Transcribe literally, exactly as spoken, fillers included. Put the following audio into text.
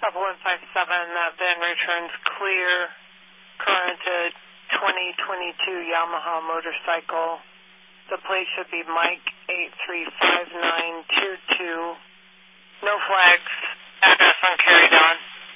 of one five seven, that VIN returns clear, currented twenty twenty-two Yamaha motorcycle. The plate should be Mike eight three five nine two.